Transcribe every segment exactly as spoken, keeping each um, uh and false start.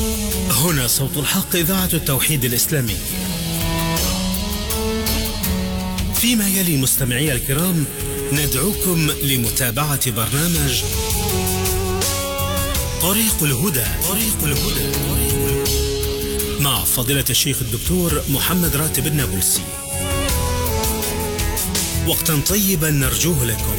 هنا صوت الحق، إذاعة التوحيد الإسلامي. فيما يلي مستمعي الكرام ندعوكم لمتابعة برنامج طريق الهدى طريق الهدى مع فضيلة الشيخ الدكتور محمد راتب النابلسي. وقتا طيبا نرجوه لكم.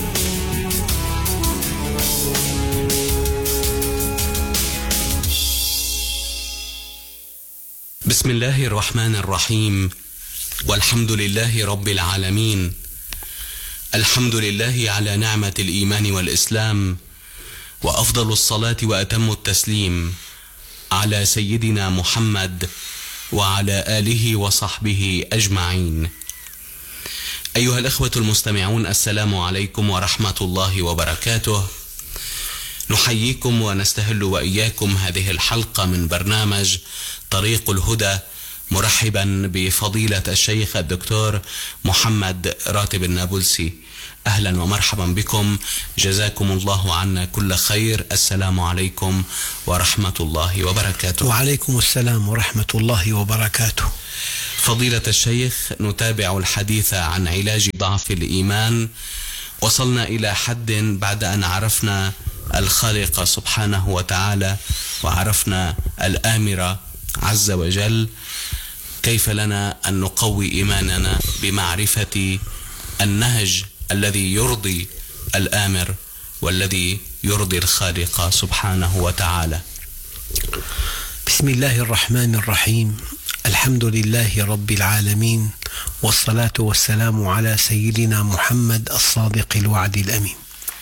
بسم الله الرحمن الرحيم، والحمد لله رب العالمين. الحمد لله على نعمة الإيمان والإسلام، وأفضل الصلاة وأتم التسليم على سيدنا محمد وعلى آله وصحبه أجمعين. أيها الأخوة المستمعون، السلام عليكم ورحمة الله وبركاته. نحييكم ونستهل وإياكم هذه الحلقة من برنامج طريق الهدى، مرحبا بفضيلة الشيخ الدكتور محمد راتب النابلسي. أهلا ومرحبا بكم، جزاكم الله عنا كل خير. السلام عليكم ورحمة الله وبركاته. وعليكم السلام ورحمة الله وبركاته. فضيلة الشيخ، نتابع الحديث عن علاج ضعف الإيمان. وصلنا إلى حد بعد أن عرفنا الخالق سبحانه وتعالى وعرفنا الآمر عز وجل، كيف لنا أن نقوي إيماننا بمعرفة النهج الذي يرضي الآمر والذي يرضي الخالق سبحانه وتعالى. بسم الله الرحمن الرحيم. الحمد لله رب العالمين، والصلاة والسلام على سيدنا محمد الصادق الوعد الأمين.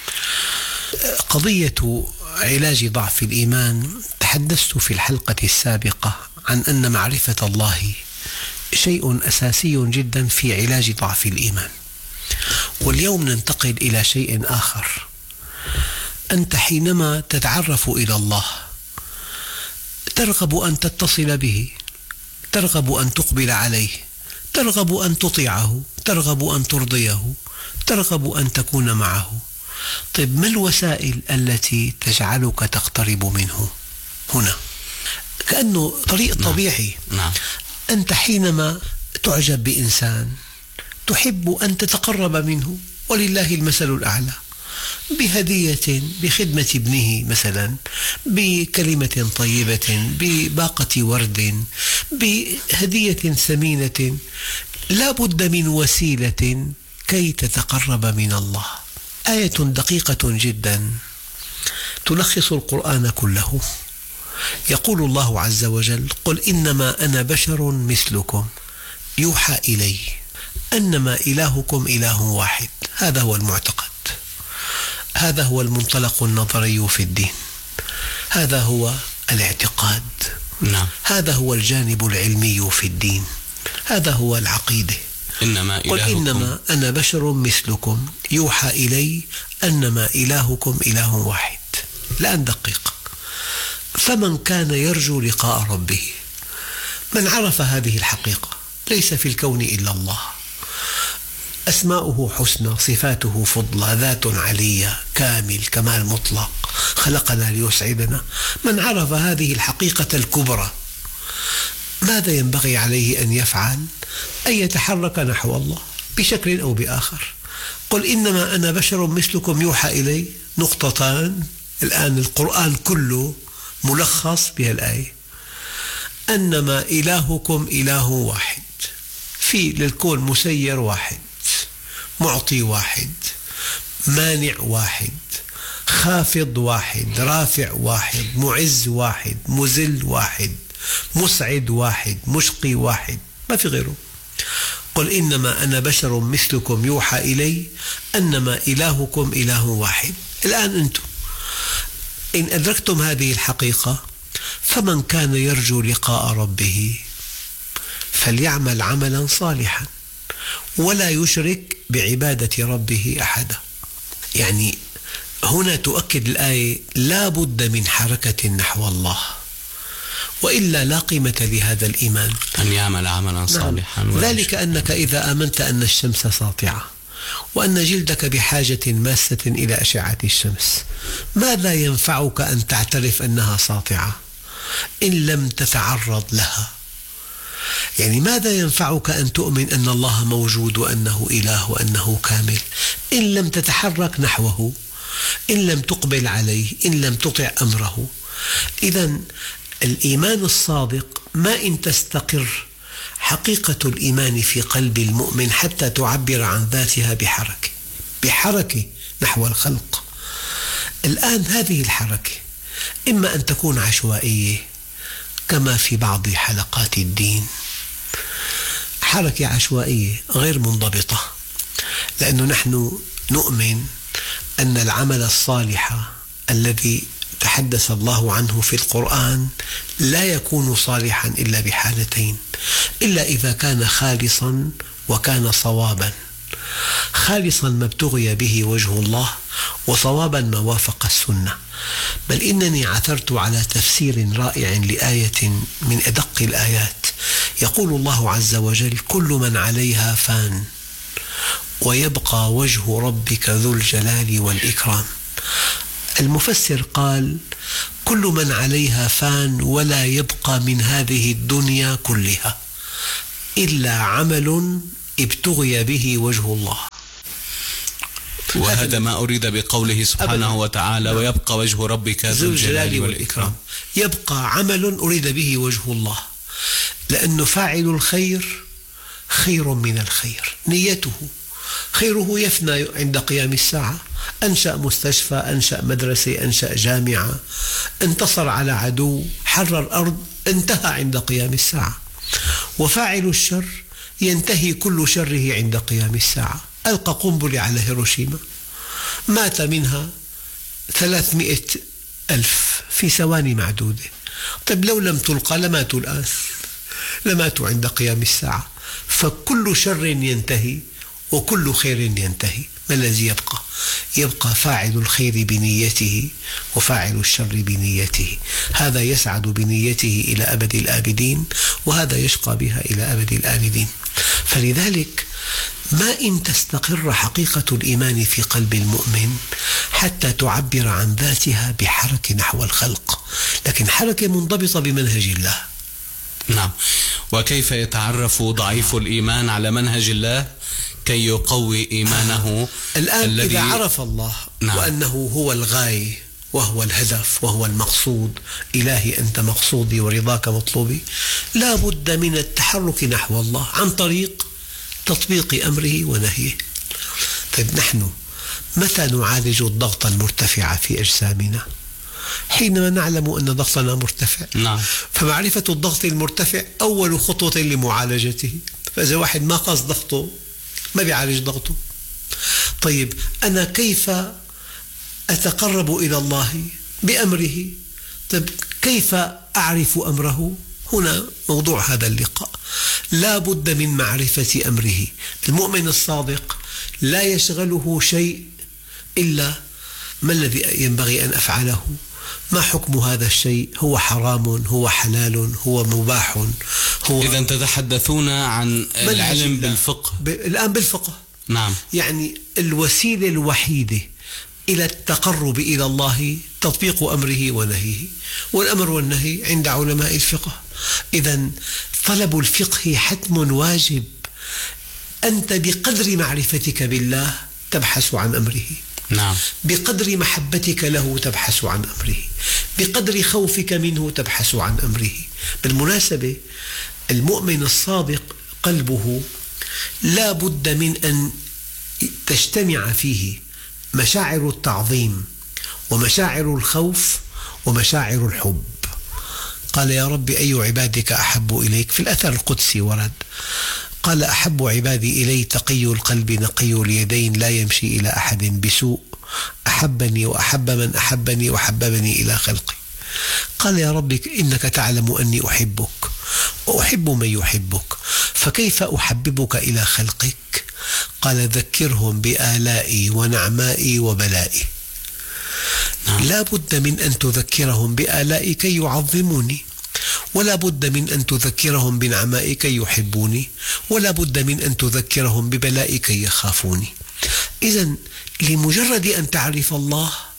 قضية علاج ضعف الإيمان، تحدثت في الحلقة السابقة عن أن معرفة الله شيء أساسي جدا في علاج ضعف الإيمان. واليوم ننتقل إلى شيء آخر. أنت حينما تتعرف إلى الله ترغب أن تتصل به، ترغب أن تقبل عليه، ترغب أن تطيعه، ترغب أن ترضيه، ترغب أن تكون معه. طيب، ما الوسائل التي تجعلك تقترب منه؟ هنا كأنه طريق طبيعي. نعم. نعم. أنت حينما تعجب بإنسان تحب أن تتقرب منه، ولله المثل الأعلى، بهدية، بخدمة ابنه مثلا، بكلمة طيبة، بباقة ورد، بهدية ثمينة. لا بد من وسيلة كي تتقرب من الله. آية دقيقة جدا تلخص القرآن كله. يقول الله عز وجل: قل إنما أنا بشر مثلكم يوحى إلي أنما إلهكم إله واحد. هذا هو المعتقد، هذا هو المنطلق النظري في الدين، هذا هو الاعتقاد. نعم. هذا هو الجانب العلمي في الدين، هذا هو العقيدة. إنما قل إنما أنا بشر مثلكم يوحى إلي أنما إلهكم إله واحد. لا ندقق. فمن كان يرجو لقاء ربه، من عرف هذه الحقيقة، ليس في الكون إلا الله، أسماؤه حسنى، صفاته فضلى، ذات علية، كامل، كمال مطلق، خلقنا ليسعدنا. من عرف هذه الحقيقة الكبرى، ماذا ينبغي عليه أن يفعل؟ أن يتحرك نحو الله بشكل أو بآخر. قل إنما أنا بشر مثلكم يوحى إلي، نقطتان. الآن القرآن كله ملخص بهالآية: أنما إلهكم إله واحد. في للكون مسير واحد، معطي واحد، مانع واحد، خافض واحد، رافع واحد، معز واحد، مذل واحد، مسعد واحد، مشقي واحد، ما في غيره. قل إنما أنا بشر مثلكم يوحى إلي أنما إلهكم إله واحد. الآن أنتم إن أدركتم هذه الحقيقة، فمن كان يرجو لقاء ربه فليعمل عملا صالحا ولا يشرك بعبادة ربه أحدا. يعني هنا تؤكد الآية لا بد من حركة نحو الله، وإلا لا قيمة لهذا الإيمان. أن يعمل عملا صالحا. نعم. ذلك أنك إذا آمنت أن الشمس ساطعة وأن جلدك بحاجة ماسة إلى أشعة الشمس، ماذا ينفعك أن تعترف أنها ساطعة؟ إن لم تتعرض لها. يعني ماذا ينفعك أن تؤمن أن الله موجود وأنه إله وأنه كامل إن لم تتحرك نحوه، إن لم تقبل عليه، إن لم تطع أمره؟ إذن الإيمان الصادق ما إن تستقر حقيقة الإيمان في قلب المؤمن حتى تعبر عن ذاتها بحركة بحركة نحو الخلق. الآن هذه الحركة إما أن تكون عشوائية كما في بعض حلقات الدين، حركة عشوائية غير منضبطة، لأنه نحن نؤمن أن العمل الصالح الذي تحدث الله عنه في القرآن لا يكون صالحا إلا بحالتين، إلا إذا كان خالصا وكان صوابا. خالصا ما ابتغي به وجه الله، وصوابا ما وافق السنة. بل إنني عثرت على تفسير رائع لآية من أدق الآيات. يقول الله عز وجل: كل من عليها فان ويبقى وجه ربك ذو الجلال والإكرام. المفسر قال: كل من عليها فان ولا يبقى من هذه الدنيا كلها إلا عمل ابتغي به وجه الله. وهذا ما أريد بقوله سبحانه أبداً. وتعالى: ويبقى وجه ربك ذو الجلال والإكرام. يبقى عمل أريد به وجه الله، لأن فاعل الخير خير من الخير، نيته خيره يفنى عند قيام الساعة. أنشأ مستشفى، أنشأ مدرسة، أنشأ جامعة، انتصر على عدو، حرر أرض، انتهى عند قيام الساعة. وفاعل الشر ينتهي كل شره عند قيام الساعة. ألقى قنبلة على هيروشيما، مات منها ثلاثمئة ألف في ثواني معدودة. طيب لو لم تلقى لماتوا الآن، لماتوا عند قيام الساعة. فكل شر ينتهي وكل خير ينتهي. ما الذي يبقى؟ يبقى فاعل الخير بنيته وفاعل الشر بنيته. هذا يسعد بنيته إلى أبد الآبدين، وهذا يشقى بها إلى أبد الآبدين. فلذلك ما إن تستقر حقيقة الإيمان في قلب المؤمن حتى تعبر عن ذاتها بحركة نحو الخلق، لكن حركة منضبطة بمنهج الله. نعم. وكيف يتعرف ضعيف الإيمان على منهج الله كي يقوي إيمانه؟ الآن الذي... إذا عرف الله نعم. وأنه هو الغاية وهو الهدف وهو المقصود، إلهي أنت مقصودي ورضاك مطلوبي، لا بد من التحرك نحو الله عن طريق تطبيق أمره ونهيه. طيب نحن متى نعالج الضغط المرتفع في أجسامنا؟ حينما نعلم أن ضغطنا مرتفع. نعم. فمعرفة الضغط المرتفع أول خطوة لمعالجته. فإذا واحد ما قاس ضغطه ما بيعالج ضغطه. طيب أنا كيف أتقرب إلى الله؟ بأمره. طيب كيف أعرف أمره؟ هنا موضوع هذا اللقاء. لا بد من معرفة أمره. المؤمن الصادق لا يشغله شيء إلا ما الذي ينبغي أن أفعله، ما حكم هذا الشيء، هو حرام، هو حلال، هو مباح، هو إذا تتحدثون عن العلم بالفقه ب... الآن بالفقه. نعم. يعني الوسيلة الوحيدة إلى التقرب إلى الله تطبيق أمره ونهيه، والأمر والنهي عند علماء الفقه. إذن طلب الفقه حتم واجب. أنت بقدر معرفتك بالله تبحث عن أمره. نعم. بقدر محبتك له تبحث عن أمره، بقدر خوفك منه تبحث عن أمره. بالمناسبة المؤمن الصادق قلبه لا بد من أن تجتمع فيه مشاعر التعظيم ومشاعر الخوف ومشاعر الحب. قال: يا رب أي عبادك أحب إليك؟ في الأثر القدسي ورد، قال: أحب عبادي إلي تقي القلب نقي اليدين لا يمشي إلى أحد بسوء، أحبني وأحب من أحبني وحببني إلى خلقي. قال: يا رب إنك تعلم أني أحبك وأحب من يحبك، فكيف أحببك إلى خلقك؟ قال: ذكرهم بآلائي ونعمائي وبلائي. نعم. لا بد من أن تذكرهم بآلائي كي يعظموني، ولا بد من أن تذكرهم بنعمائي كي يحبوني، ولا بد من أن تذكرهم ببلائي كي يخافوني. إذن لمجرد أن تعرف الله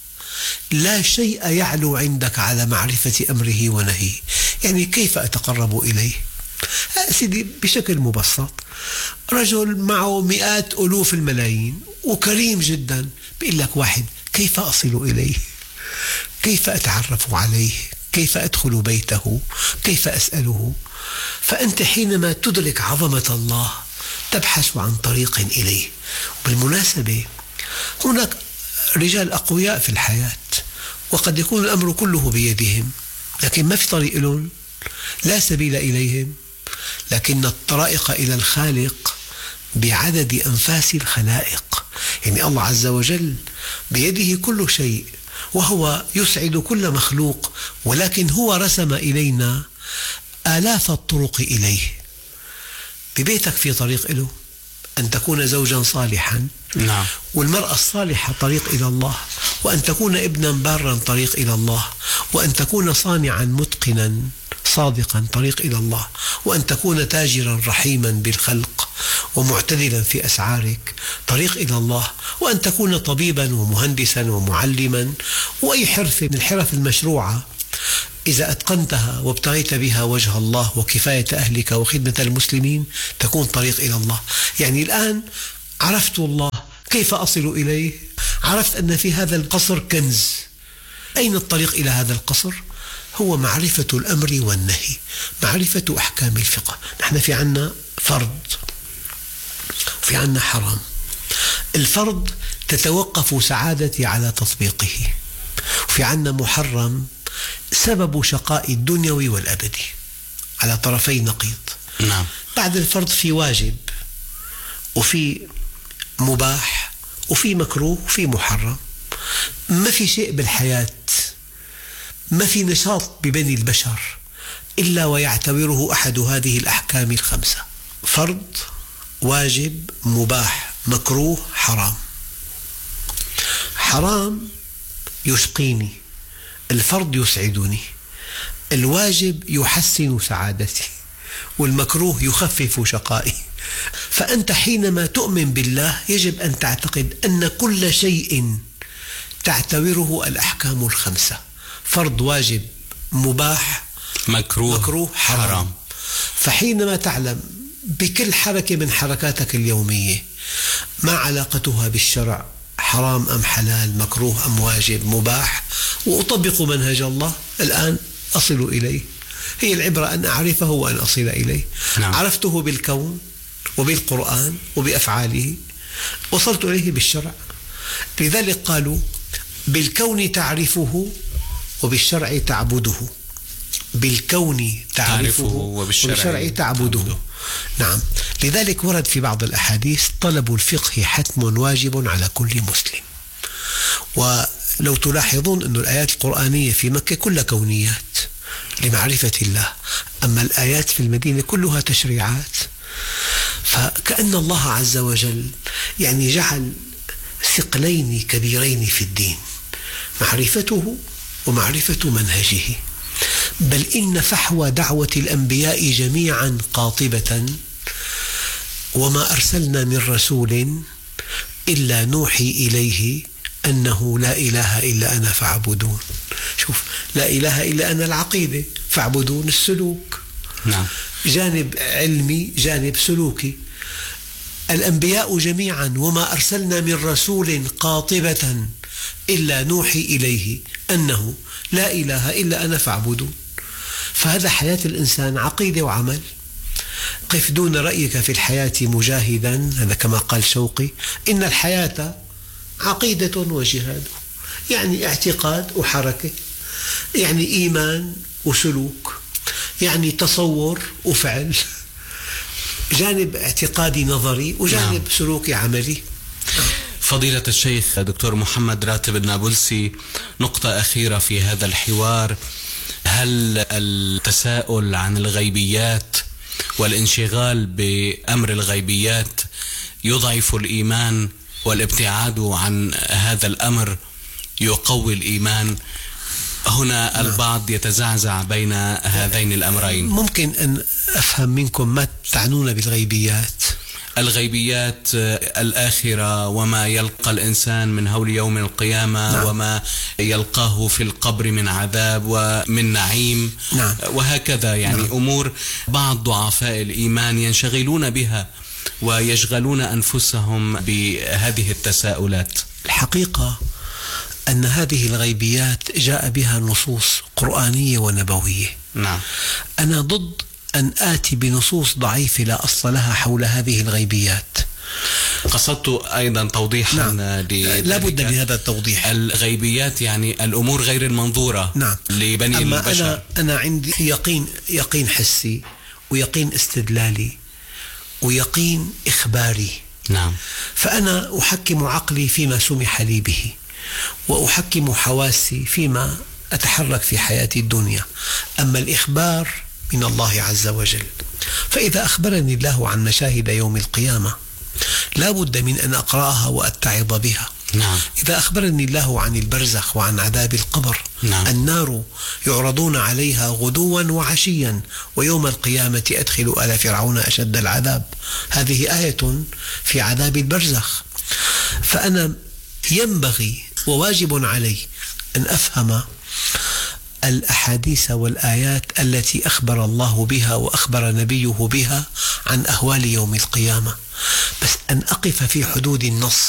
لا شيء يعلو عندك على معرفة أمره ونهيه. يعني كيف أتقرب إليه؟ سيدي بشكل مبسط، رجل معه مئات ألوف الملايين وكريم جدا، بيقول لك واحد كيف أصل إليه؟ كيف أتعرف عليه؟ كيف أدخل بيته؟ كيف أسأله؟ فأنت حينما تدرك عظمة الله تبحث عن طريق إليه. بالمناسبة هناك رجال أقوياء في الحياة وقد يكون الأمر كله بيدهم، لكن ما في طريق لهم، لا سبيل إليهم. لكن الطرائق إلى الخالق بعدد أنفاس الخلائق. يعني الله عز وجل بيده كل شيء وهو يسعد كل مخلوق، ولكن هو رسم إلينا آلاف الطرق إليه. ببيتك في طريق له، أن تكون زوجا صالحا، نعم. والمرأة الصالحة طريق إلى الله، وأن تكون ابنا بارا طريق إلى الله، وأن تكون صانعا متقنا صادقا طريق إلى الله، وأن تكون تاجرا رحيما بالخلق ومعتدلا في أسعارك طريق إلى الله، وأن تكون طبيبا ومهندسا ومعلما وأي حرفة من الحرف المشروعة إذا أتقنتها وابتغيت بها وجه الله وكفاية أهلك وخدمة المسلمين تكون طريق إلى الله. يعني الآن عرفت الله، كيف أصل إليه؟ عرفت أن في هذا القصر كنز. أين الطريق إلى هذا القصر؟ هو معرفة الأمر والنهي، معرفة أحكام الفقه. نحن في عنا فرض وفي عنا حرام. الفرض تتوقف سعادتي على تطبيقه، وفي عنا محرم سبب شقاء الدنيوي والأبدي، على طرفي نقيض. نعم. بعد الفرض في واجب وفي مباح وفي مكروه وفي محرم. ما في شيء بالحياة، ما في نشاط ببني البشر إلا ويعتبره أحد هذه الأحكام الخمسة: فرض، واجب، مباح، مكروه، حرام. حرام يشقيني، الفرض يسعدني، الواجب يحسن سعادتي، والمكروه يخفف شقائي. فأنت حينما تؤمن بالله يجب أن تعتقد أن كل شيء تعتبره الأحكام الخمسة: فرض، واجب، مباح، مكروه, مكروه حرام. حرام. فحينما تعلم بكل حركة من حركاتك اليومية ما علاقتها بالشرع، حرام أم حلال، مكروه أم واجب، مباح، وأطبق منهج الله، الآن أصل إليه. هي العبرة أن أعرفه وأن أصل إليه. نعم. عرفته بالكون وبالقرآن وبأفعاله، وصلت إليه بالشرع. لذلك قالوا بالكون تعرفه وبالشرع تعبده. بالكون تعرفه وبالشرع تعبده. نعم. لذلك ورد في بعض الأحاديث: طلب الفقه حتم واجب على كل مسلم. ولو تلاحظون أن الآيات القرآنية في مكة كلها كونيات لمعرفة الله، أما الآيات في المدينة كلها تشريعات. فكأن الله عز وجل يعني جعل ثقلين كبيرين في الدين: معرفته ومعرفة منهجه. بل إن فحوى دعوة الأنبياء جميعا قاطبة: وما أرسلنا من رسول إلا نوحي إليه أنه لا إله إلا أنا فاعبدون. شوف، لا إله إلا أنا العقيدة، فاعبدون السلوك. نعم. جانب علمي، جانب سلوكي. الأنبياء جميعا: وما أرسلنا من رسول قاطبة إلا نوحي إليه أنه لا إله إلا أنا فاعبدون. فهذا حياة الإنسان عقيدة وعمل. قف دون رأيك في الحياة مجاهدا، هذا كما قال شوقي: إن الحياة عقيدة وجهاد. يعني اعتقاد وحركة، يعني إيمان وسلوك، يعني تصور وفعل، جانب اعتقادي نظري وجانب نعم. سلوكي عملي. فضيلة الشيخ دكتور محمد راتب النابلسي، نقطة أخيرة في هذا الحوار: هل التساؤل عن الغيبيات والانشغال بأمر الغيبيات يضعف الإيمان، والابتعاد عن هذا الأمر يقوي الإيمان؟ هنا البعض يتزعزع بين هذين الأمرين. ممكن أن أفهم منكم ما تعنون بالغيبيات؟ الغيبيات الآخرة وما يلقى الإنسان من هول يوم القيامة. نعم. وما يلقاه في القبر من عذاب ومن نعيم. نعم. وهكذا يعني. نعم. أمور بعض ضعفاء الإيمان ينشغلون بها ويشغلون أنفسهم بهذه التساؤلات. الحقيقة أن هذه الغيبيات جاء بها نصوص قرآنية ونبوية. نعم. أنا ضد أن آتي بنصوص ضعيفة لا أصل لها حول هذه الغيبيات. قصدت أيضا توضيحا. نعم. لا بد من هذا التوضيح. الغيبيات يعني الأمور غير المنظورة. نعم. لبني أما البشر. أنا, أنا عندي يقين يقين حسي ويقين استدلالي ويقين إخباري. نعم. فأنا أحكم عقلي فيما سمح لي به، وأحكم حواسي فيما أتحرك في حياتي الدنيا. أما الإخبار من الله عز وجل، فإذا أخبرني الله عن مشاهد يوم القيامة لا بد من أن أقرأها وأتعظ بها. نعم. إذا أخبرني الله عن البرزخ وعن عذاب القبر. نعم. النار يعرضون عليها غدوا وعشيا ويوم القيامة أدخل آل فرعون أشد العذاب. هذه آية في عذاب البرزخ. فأنا ينبغي وواجب علي أن أفهم الأحاديث والآيات التي أخبر الله بها وأخبر نبيه بها عن أهوال يوم القيامة، بس أن أقف في حدود النص